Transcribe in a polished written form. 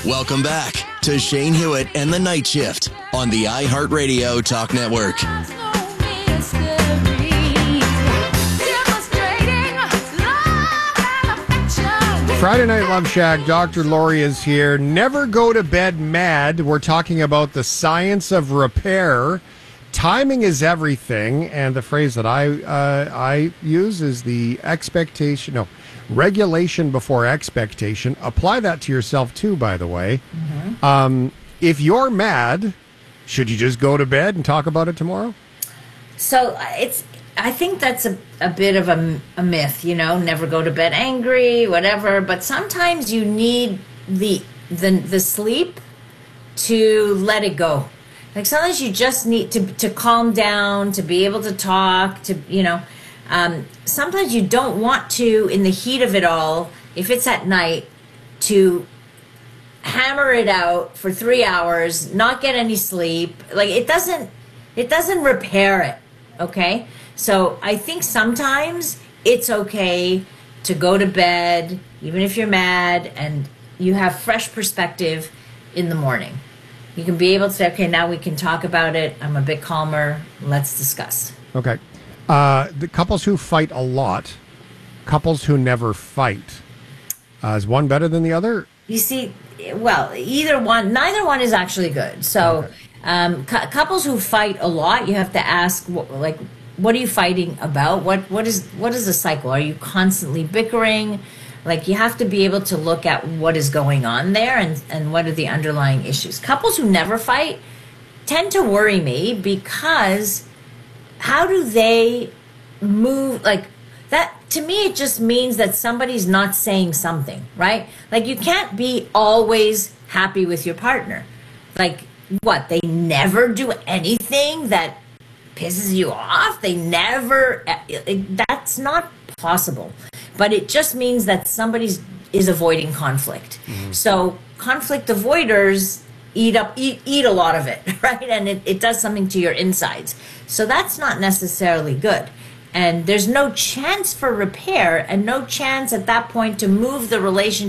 Welcome back to Shane Hewitt and the Night Shift on the iHeartRadio Talk Network. Friday Night Love Shack, Dr. Lori is here. Never go to bed mad. We're talking about the science of repair. Timing is everything, and the phrase that I use is the regulation before expectation. Apply that to yourself too, by the way. Mm-hmm. If you're mad, should you just go to bed and talk about it tomorrow? So I think that's a bit of a myth, never go to bed angry, whatever. But sometimes you need the sleep to let it go. Like sometimes you just need to calm down, to be able to talk, sometimes you don't want to, in the heat of it all, if it's at night, to hammer it out for 3 hours, not get any sleep. Like it doesn't repair it, okay? So I think sometimes it's okay to go to bed, even if you're mad, and you have fresh perspective in the morning. You can be able to say, okay, now we can talk about it. I'm a bit calmer. Let's discuss. Okay. The couples who fight a lot, couples who never fight, is one better than the other? You see, well, neither one is actually good. So couples who fight a lot, you have to ask, what are you fighting about? What is the cycle? Are you constantly bickering? Like, you have to be able to look at what is going on there and what are the underlying issues. Couples who never fight tend to worry me because how do they move? Like, that, to me, it just means that somebody's not saying something, right? Like, you can't be always happy with your partner. Like, what? They never do anything that pisses you off? They never... That's not possible. But it just means that somebody is avoiding conflict. Mm-hmm. So conflict avoiders eat a lot of it, right? And it does something to your insides. So that's not necessarily good. And there's no chance for repair and no chance at that point to move the relationship